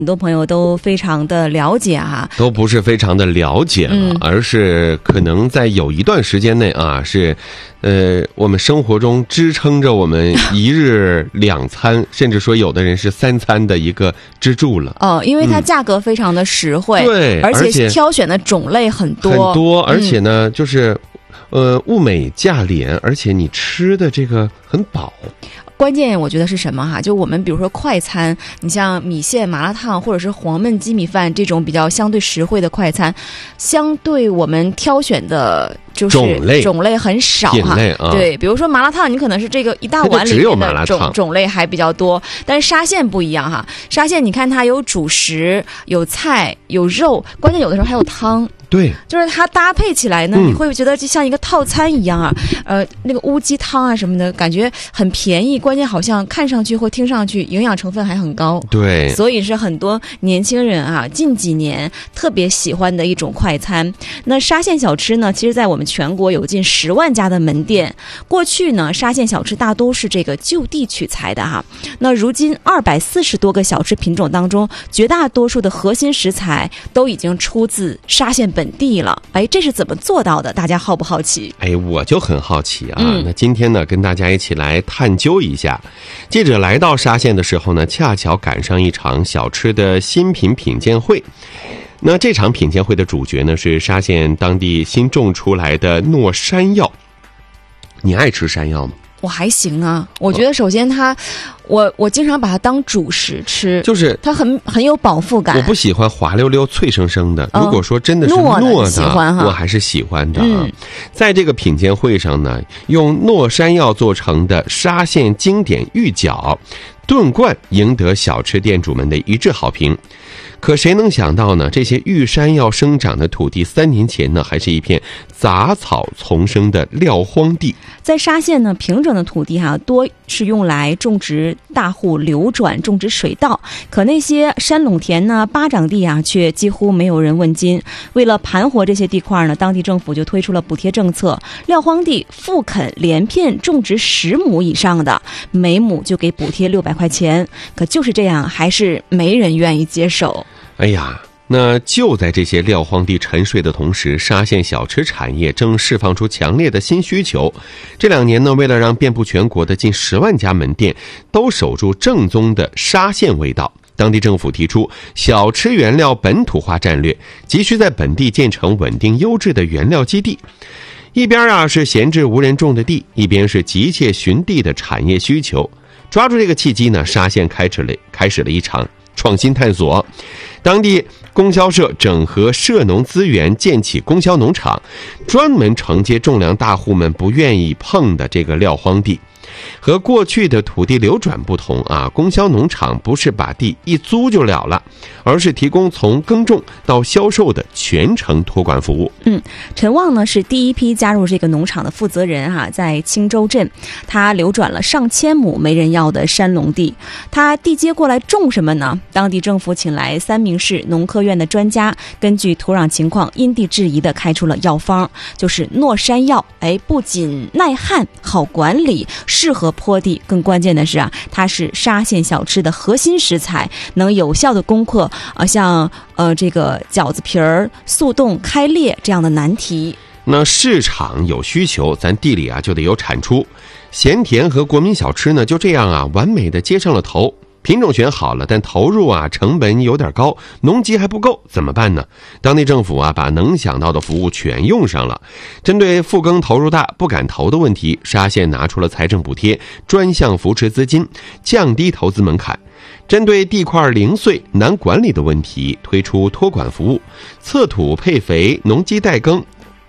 很多朋友都非常的了解啊， 都不是非常的了解了，而是可能在有一段时间内啊，是我们生活中支撑着我们一日两餐，甚至说有的人是3餐的一个支柱了。 因为它价格非常的实惠， 对， 而且挑选的种类很多，而且呢，就是物美价廉，而且你吃的这个很饱。 关键我觉得是什么哈？就我们比如说快餐，你像米线、麻辣烫或者是黄焖鸡米饭这种比较相对实惠的快餐，相对我们挑选的就是种类很少哈。对，比如说麻辣烫，你可能是这个一大碗里面的种类还比较多，但是沙县不一样哈。沙县你看它有主食、有菜、有肉，关键有的时候还有汤。 对， 就是它搭配起来呢，你会觉得就像一个套餐一样啊。那个乌鸡汤啊什么的，感觉很便宜，关键好像看上去或听上去营养成分还很高。 对， 所以是很多年轻人啊近几年特别喜欢的一种快餐。那沙县小吃呢，其实在我们全国有近10万家的门店。过去呢，沙县小吃大都是这个就地取材的哈。那如今240多个小吃品种当中，绝大多数的核心食材都已经出自沙县本地了。这是怎么做到的？大家好不好奇？ 我就很好奇啊。那今天呢，跟大家一起来探究一下。记者来到沙县的时候呢，恰巧赶上一场小吃的新品品鉴会。那这场品鉴会的主角呢，是沙县当地新种出来的糯山药。你爱吃山药吗？ 我还行啊，我觉得首先我经常把它当主食吃，就是它很有饱腹感。 我不喜欢滑溜溜脆生生的，如果说真的是糯的，我还是喜欢的啊。在这个品鉴会上呢，用糯山药做成的沙县经典芋饺炖罐赢得小吃店主们的一致好评。可谁能想到呢，这些玉山药生长的土地3年前呢，还是一片杂草丛生的撂荒地。 在沙县呢，平整的土地多是用来种植大户流转种植水稻，可那些山垄田呢、巴掌地却几乎没有人问津。为了盘活这些地块呢，当地政府就推出了补贴政策，撂荒地复垦连片种植10亩以上的，每亩就给补贴600块钱。可就是这样，还是没人愿意接受。 那就在这些撂荒地沉睡的同时，沙县小吃产业正释放出强烈的新需求。这2年呢，为了让遍布全国的近10万家门店都守住正宗的沙县味道，当地政府提出小吃原料本土化战略，急需在本地建成稳定优质的原料基地。一边是闲置无人种的地，一边是急切寻地的产业需求。抓住这个契机呢，沙县开始了一场创新探索。当地供销社整合社农资源，建起供销农场，专门承接种粮大户们不愿意碰的这个撂荒地。和过去的土地流转不同供销农场不是把地一租就了了，而是提供从耕种到销售的全程托管服务。 陈旺呢是第一批加入这个农场的负责人在青州镇，他流转了上千亩没人要的山垄地。他地接过来种什么呢？当地政府请来3名市农科院的专家，根据土壤情况因地制宜的开出了药方，就是糯山药。不仅耐旱、好管理、适合坡地，更关键的是它是沙县小吃的核心食材，能有效的攻克像这个饺子皮儿、速冻、开裂这样的难题。 那市场有需求，咱地里就得有产出。咸甜和国民小吃呢，就这样完美的接上了头。品种选好了，但投入成本有点高，农机还不够，怎么办呢？当地政府把能想到的服务全用上了。针对复耕投入大不敢投的问题，沙县拿出了财政补贴、专项扶持资金，降低投资门槛。针对地块零碎难管理的问题，推出托管服务，测土配肥、农机代耕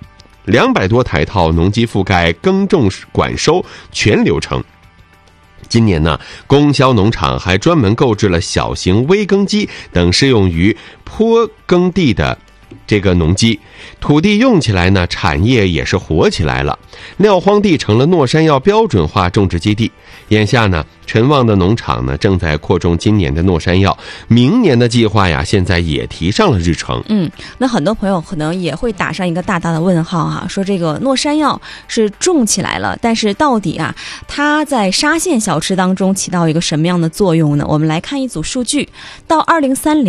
，200多台套农机覆盖耕种管收全流程。今年呢，供销农场还专门购置了小型微耕机等适用于坡耕地的这个农机，土地用起来呢，产业也是活起来了。撂荒地成了糯山药标准化种植基地。眼下呢，陈旺的农场呢正在扩种今年的糯山药，明年的计划现在也提上了日程。 那很多朋友可能也会打上一个大大的问号说这个糯山药是种起来了，但是到底它在沙县小吃当中起到一个什么样的作用呢？我们来看一组数据，到2030